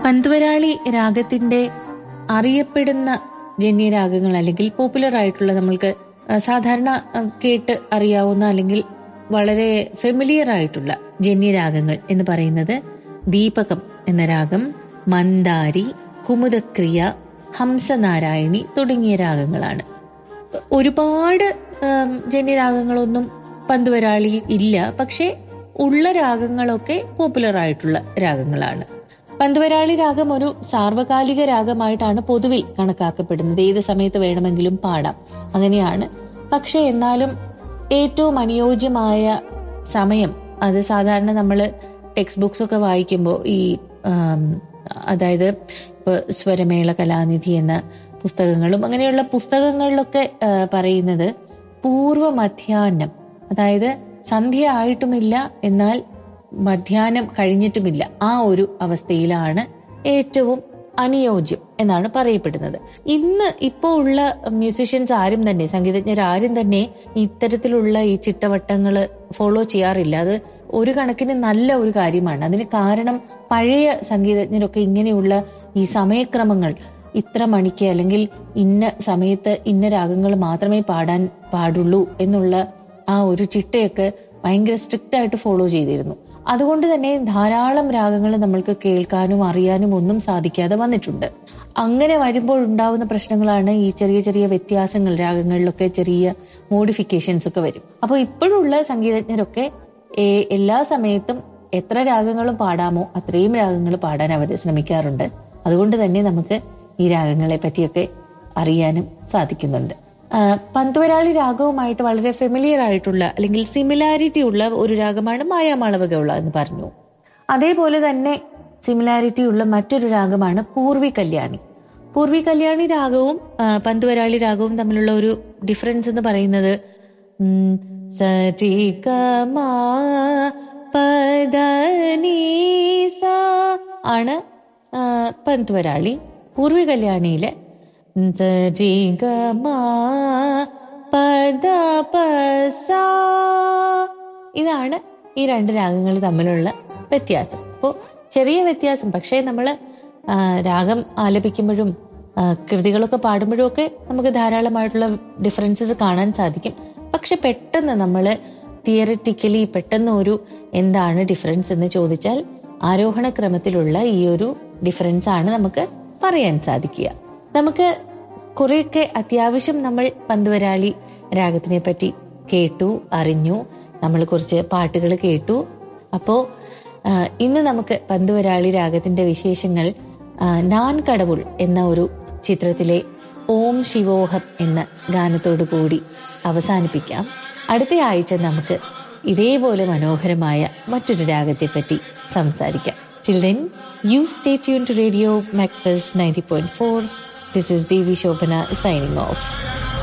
പന്തുവരാളി രാഗത്തിന്റെ അറിയപ്പെടുന്ന ജന്യരാഗങ്ങൾ അല്ലെങ്കിൽ പോപ്പുലർ ആയിട്ടുള്ള നമ്മൾക്ക് സാധാരണ കേട്ട് അറിയാവുന്ന അല്ലെങ്കിൽ വളരെ ഫെമിലിയർ ആയിട്ടുള്ള ജന്യരാഗങ്ങൾ എന്ന് പറയുന്നത് ദീപകം എന്ന രാഗം, മന്ദാരി, കുമുദക്രിയ, ഹംസനാരായണി തുടങ്ങിയ രാഗങ്ങളാണ്. ഒരുപാട് ജന്യരാഗങ്ങളൊന്നും പന്തുവരാളി ഇല്ല, പക്ഷെ ഉള്ള രാഗങ്ങളൊക്കെ പോപ്പുലർ ആയിട്ടുള്ള രാഗങ്ങളാണ്. പന്തുവരാളി രാഗം ഒരു സാർവകാലിക രാഗമായിട്ടാണ് പൊതുവിൽ കണക്കാക്കപ്പെടുന്നത്. ഏത് സമയത്ത് വേണമെങ്കിലും പാടാം, അങ്ങനെയാണ്. പക്ഷെ എന്നാലും ഏറ്റവും അനുയോജ്യമായ സമയം, അത് സാധാരണ നമ്മൾ ടെക്സ്റ്റ് ബുക്സ് ഒക്കെ വായിക്കുമ്പോൾ ഈ അതായത് ഇപ്പൊ സ്വരമേള കലാനിധി എന്ന പുസ്തകങ്ങളും അങ്ങനെയുള്ള പുസ്തകങ്ങളിലൊക്കെ പറയുന്നത് പൂർവ്വ മധ്യാഹ്നം, അതായത് സന്ധ്യ ആയിട്ടുമില്ല എന്നാൽ മധ്യാഹ്നം കഴിഞ്ഞിട്ടുമില്ല, ആ ഒരു അവസ്ഥയിലാണ് ഏറ്റവും അനുയോജ്യം എന്നാണ് പറയപ്പെടുന്നത്. ഇപ്പോൾ ഉള്ള മ്യൂസിഷ്യൻസ് ആരും തന്നെ, സംഗീതജ്ഞരാരും തന്നെ ഇത്തരത്തിലുള്ള ഈ ചിട്ടവട്ടങ്ങള് ഫോളോ ചെയ്യാറില്ല. അത് ഒരു കണക്കിന് നല്ല ഒരു കാര്യമാണ്. അതിന് കാരണം പഴയ സംഗീതജ്ഞരൊക്കെ ഇങ്ങനെയുള്ള ഈ സമയക്രമങ്ങൾ, ഇത്ര മണിക്ക് അല്ലെങ്കിൽ ഇന്ന സമയത്ത് ഇന്ന രാഗങ്ങൾ മാത്രമേ പാടാൻ പാടുള്ളൂ എന്നുള്ള ആ ഒരു ചിട്ടയൊക്കെ ഭയങ്കര സ്ട്രിക്റ്റ് ആയിട്ട് ഫോളോ ചെയ്തിരുന്നു. അതുകൊണ്ട് തന്നെ ധാരാളം രാഗങ്ങൾ നമ്മൾക്ക് കേൾക്കാനും അറിയാനും ഒന്നും സാധിക്കാതെ വന്നിട്ടുണ്ട്. അങ്ങനെ വരുമ്പോൾ ഉണ്ടാവുന്ന പ്രശ്നങ്ങളാണ് ഈ ചെറിയ ചെറിയ വ്യത്യാസങ്ങൾ, രാഗങ്ങളിലൊക്കെ ചെറിയ മോഡിഫിക്കേഷൻസ് ഒക്കെ വരും. അപ്പോൾ ഇപ്പോഴുള്ള സംഗീതജ്ഞരൊക്കെ എല്ലാ സമയത്തും എത്ര രാഗങ്ങളും പാടാമോ അത്രയും രാഗങ്ങൾ പാടാൻ അവർ ശ്രമിക്കാറുണ്ട്. അതുകൊണ്ട് തന്നെ നമുക്ക് ഈ രാഗങ്ങളെ പറ്റിയൊക്കെ അറിയാനും സാധിക്കുന്നുണ്ട്. പന്തുവരാളി രാഗവുമായിട്ട് വളരെ ഫെമിലിയർ ആയിട്ടുള്ള അല്ലെങ്കിൽ സിമിലാരിറ്റി ഉള്ള ഒരു രാഗമാണ് മായാമാളവഗൗള എന്ന് പറഞ്ഞു. അതേപോലെ തന്നെ സിമിലാരിറ്റി ഉള്ള മറ്റൊരു രാഗമാണ് പൂർവി കല്യാണി. പൂർവി കല്യാണി രാഗവും പന്തുവരാളി രാഗവും തമ്മിലുള്ള ഒരു ഡിഫറൻസ് എന്ന് പറയുന്നത് ആണ് പന്തുവരാളി. പൂർവി കല്യാണിയിലെ ഇതാണ് ഈ രണ്ട് രാഗങ്ങൾ തമ്മിലുള്ള വ്യത്യാസം. അപ്പോൾ ചെറിയ വ്യത്യാസം, പക്ഷേ നമ്മൾ രാഗം ആലപിക്കുമ്പോഴും കൃതികളൊക്കെ പാടുമ്പോഴും ഒക്കെ നമുക്ക് ധാരാളമായിട്ടുള്ള ഡിഫറൻസസ് കാണാൻ സാധിക്കും. പക്ഷെ പെട്ടെന്ന് നമ്മൾ തിയറിറ്റിക്കലി പെട്ടെന്ന് ഒരു എന്താണ് ഡിഫറൻസ് എന്ന് ചോദിച്ചാൽ ആരോഹണ ക്രമത്തിലുള്ള ഈ ഒരു ഡിഫറൻസ് ആണ് നമുക്ക് പറയാൻ സാധിക്കുക. നമുക്ക് കുറെയൊക്കെ അത്യാവശ്യം നമ്മൾ പന്തുവരാളി രാഗത്തിനെ പറ്റി കേട്ടു, അറിഞ്ഞു, നമ്മൾ കുറച്ച് പാട്ടുകൾ കേട്ടു. അപ്പോൾ ഇന്ന് നമുക്ക് പന്തുവരാളി രാഗത്തിന്റെ വിശേഷങ്ങൾ നാൻ കടവുൾ എന്ന ഒരു ചിത്രത്തിലെ ഓം ശിവോഹം എന്ന ഗാനത്തോടു കൂടി അവസാനിപ്പിക്കാം. അടുത്ത ആഴ്ച നമുക്ക് ഇതേപോലെ മനോഹരമായ മറ്റൊരു രാഗത്തെ പറ്റി സംസാരിക്കാം. Till then, you stay tuned to Radio Macfest 90.4. This is Devi Shobhana signing off.